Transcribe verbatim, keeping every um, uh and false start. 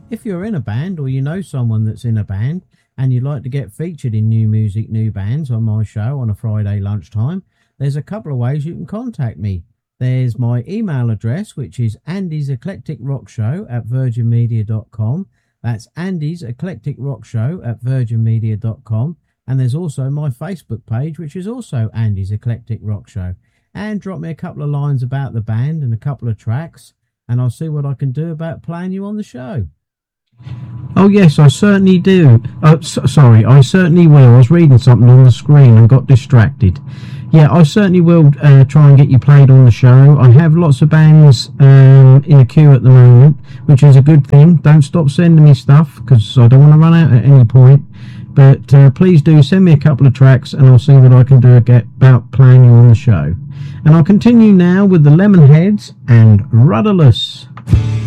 If you're in a band or you know someone that's in a band and you'd like to get featured in New Music, New Bands on my show on a Friday lunchtime, there's a couple of ways you can contact me. There's my email address, which is Andy's Eclectic Rock Show at virgin media dot com. That's Andy's Eclectic Rock Show at virgin media dot com. And there's also my Facebook page, which is also Andy's Eclectic Rock Show. And drop me a couple of lines about the band and a couple of tracks, and I'll see what I can do about playing you on the show. Oh yes, I certainly do. Oh, so, sorry, I certainly will. I was reading something on the screen and got distracted. Yeah, I certainly will uh, try and get you played on the show. I have lots of bands um, in a queue at the moment, which is a good thing. Don't stop sending me stuff because I don't want to run out at any point. But uh, please do send me a couple of tracks and I'll see what I can do about playing you on the show. And I'll continue now with the Lemonheads and Rudderless.